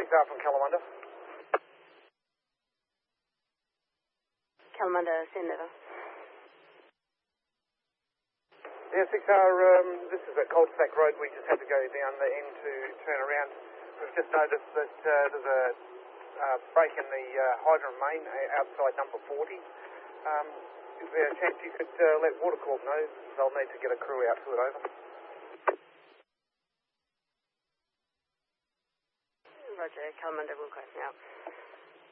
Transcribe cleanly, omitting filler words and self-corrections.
6R from Kalamunda. Kalamunda, send over. Yeah, 6R, this is a cul-de-sac road. We just had to go down the end to turn around. We've just noticed that there's a break in the hydrant main outside number 40. Is there a chance you could let Watercorp know? They'll need to get a crew out to it, over. Roger, Kalamunda will close now.